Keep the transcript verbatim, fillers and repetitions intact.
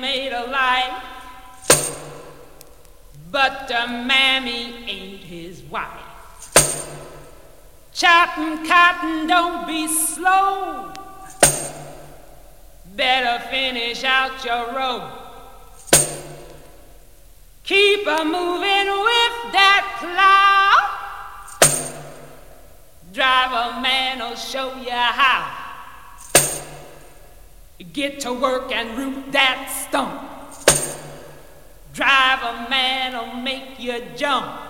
made a life, but the mammy ain't his wife. Chopping cotton, don't be slow. Better finish out your row. Keep a moving with that plow. Driver man'll show you how. Get to work and root that stump. Driver man'll make you jump.